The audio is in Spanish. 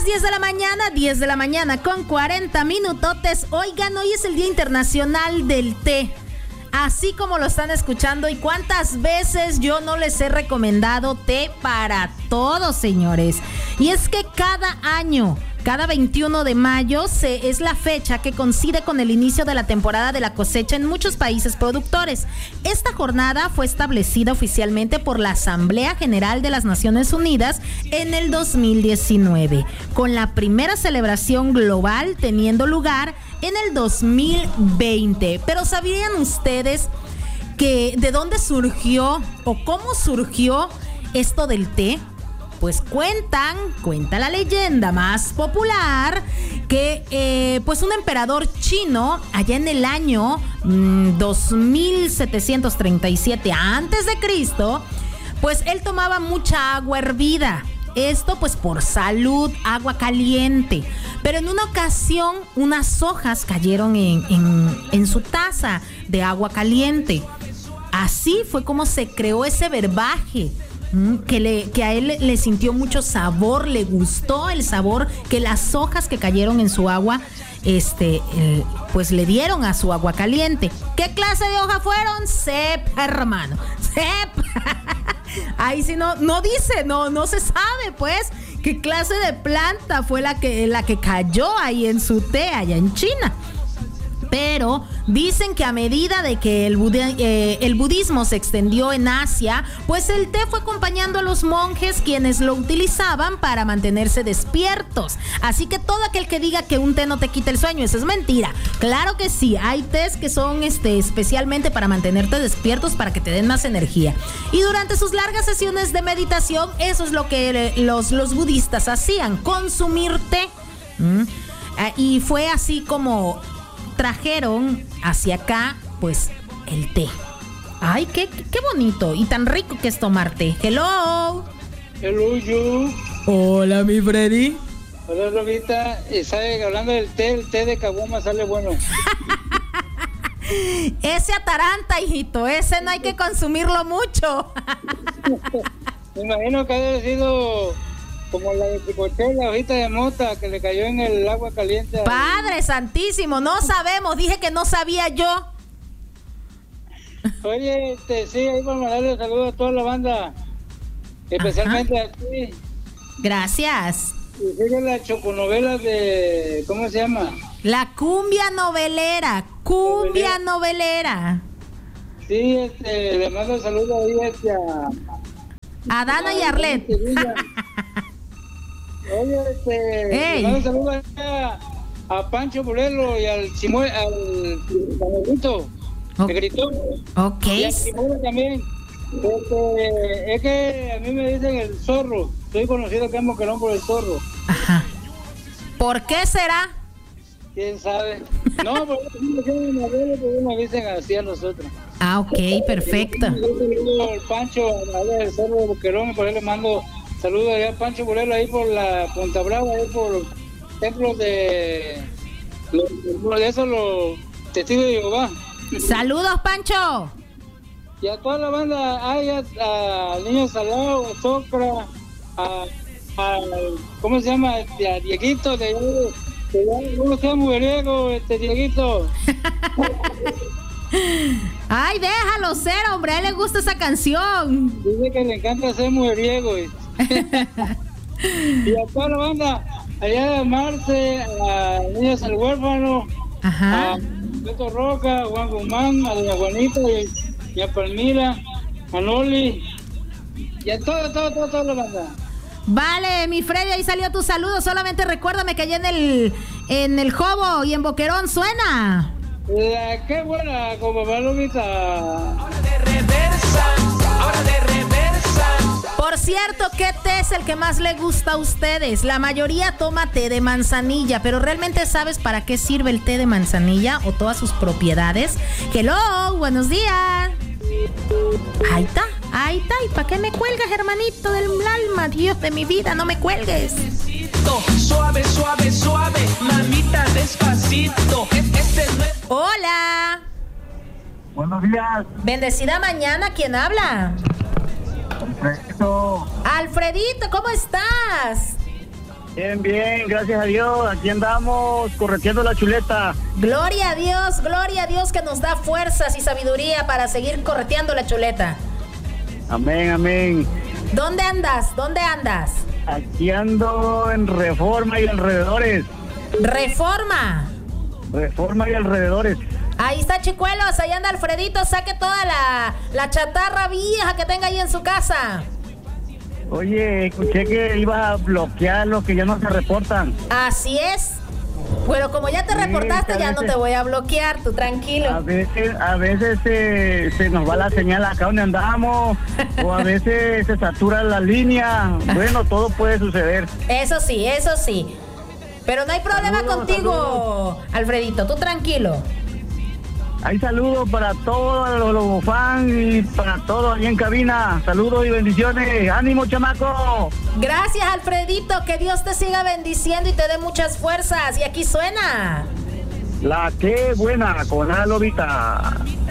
las 10 de la mañana, 10 de la mañana con 40 minutotes. Oigan, hoy es el Día Internacional del Té. Así como lo están escuchando, y cuántas veces yo no les he recomendado té para todos, señores. Y es que cada año, cada 21 de mayo es la fecha que coincide con el inicio de la temporada de la cosecha en muchos países productores. Esta jornada fue establecida oficialmente por la Asamblea General de las Naciones Unidas en el 2019, con la primera celebración global teniendo lugar en el 2020. Pero ¿sabían ustedes que de dónde surgió o cómo surgió esto del té? Pues cuenta la leyenda más popular que pues un emperador chino allá en el año 2737 antes de Cristo, pues él tomaba mucha agua hervida. Esto pues por salud, agua caliente. Pero en una ocasión unas hojas cayeron en su taza de agua caliente. Así fue como se creó ese verbaje. Que a él le sintió mucho sabor, le gustó el sabor que las hojas que cayeron en su agua, pues le dieron a su agua caliente. ¿Qué clase de hoja fueron? Cepa, hermano, cepa. Ahí sí no dice, no se sabe, pues, qué clase de planta fue la que cayó ahí en su té allá en China. Pero dicen que a medida de que el budismo se extendió en Asia, pues el té fue acompañando a los monjes, quienes lo utilizaban para mantenerse despiertos. Así que todo aquel que diga que un té no te quita el sueño, eso es mentira. Claro que sí, hay tés que son especialmente para mantenerte despiertos, para que te den más energía. Y durante sus largas sesiones de meditación, eso es lo que los budistas hacían, consumir té. Y fue así como trajeron hacia acá, pues, el té. Ay, qué bonito y tan rico que es tomar té. Hello. Hello, you. Hola, mi Freddy. Hola, Robita. Y sabe, hablando del té, el té de caguama sale bueno. Ese ataranta, hijito. Ese no hay que consumirlo mucho. Me imagino que ha sido como la de Chicoche, la hojita de mota que le cayó en el agua caliente. Padre santísimo, no sabemos, dije que no sabía yo. Oye, sí, ahí vamos a mandarle saludos a toda la banda, especialmente a ti. Gracias. Y sigue la choconovela de, ¿cómo se llama? La cumbia novelera. Sí, le mando saludos ahí a Dana y Arlet. Oye, le mando saludos a Pancho Bolelo y al Canelito, que gritó. Ok. Y a Simón también. Es que a mí me dicen el zorro. Estoy conocido acá en Boquerón por el zorro. Ajá. ¿Por qué será? ¿Quién sabe? No, porque me dicen así a nosotros. Ah, ok, perfecto. El Pancho, el zorro de Boquerón, por ahí le mando saludos allá a Pancho Bolelo ahí por la Punta Brava, ahí por los templos de esos, los testigos de Jehová. Saludos, Pancho. Y a toda la banda, hay a Niño Salado, a Socra, a ¿cómo se llama? A Dieguito, ¿cómo se llama? Mujeriego, Dieguito. Ay, déjalo ser, hombre, a él le gusta esa canción. Dice que le encanta ser mujeriego. Y a toda la banda, allá a Marce, a Niños al Huérfano, a Beto Roca, a Juan Guzmán, a Doña Juanita y a Palmira, a Noli, y a toda la banda. Vale, mi Freddy, ahí salió tu saludo. Solamente recuérdame que allá en el Jobo y en Boquerón suena. Qué buena, como palomita. Ahora de reversa. Por cierto, ¿qué té es el que más le gusta a ustedes? La mayoría toma té de manzanilla, pero ¿realmente sabes para qué sirve el té de manzanilla o todas sus propiedades? Hello, buenos días. Ahí está. ¿Y para qué me cuelgas, hermanito del alma? Dios de mi vida, no me cuelgues. Suave, mamita, despacito. Hola. Buenos días. Bendecida mañana, ¿quién habla? Alfredito. Alfredito, ¿cómo estás? Bien, bien, gracias a Dios. Aquí andamos correteando la chuleta. Gloria a Dios que nos da fuerzas y sabiduría para seguir correteando la chuleta. Amén, amén. ¿Dónde andas? Aquí ando en Reforma y alrededores. Reforma Y alrededores. Ahí está Chicuelos, ahí anda Alfredito, saque toda la chatarra vieja que tenga ahí en su casa. Oye, escuché que ibas a bloquear los que ya no se reportan. Así es. Bueno, como ya te reportaste, ya no te voy a bloquear, tú tranquilo. A veces se nos va la señal acá donde andamos, o a veces se satura la línea. Bueno, todo puede suceder. Eso sí. Pero no hay problema contigo, Alfredito, tú tranquilo. Hay saludos para todos los fans y para todos ahí en cabina. Saludos y bendiciones. ¡Ánimo, chamaco! Gracias, Alfredito. Que Dios te siga bendiciendo y te dé muchas fuerzas. Y aquí suena La que buena con la lobita.